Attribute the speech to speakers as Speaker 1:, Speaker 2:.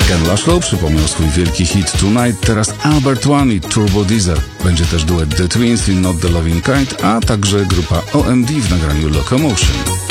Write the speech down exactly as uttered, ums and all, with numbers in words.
Speaker 1: Ken Laszlo przypomniał swój wielki hit Tonight, teraz Albert One i Turbo Diesel. Będzie też duet The Twins i Not The Loving Kind, a także grupa O M D w nagraniu Locomotion.